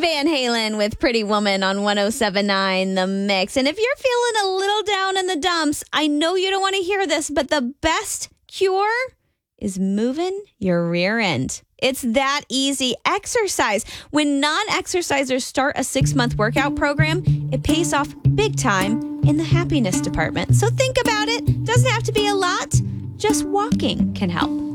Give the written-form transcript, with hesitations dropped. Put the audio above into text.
Van Halen with Pretty Woman on 107.9 The Mix. And if you're feeling a little down in the dumps, I know you don't want to hear this, but the best cure is moving your rear end. It's that easy. Exercise. When non-exercisers start a 6-month workout program, it pays off big time in the happiness department. So think about it. Doesn't have to be a lot. Just walking can help.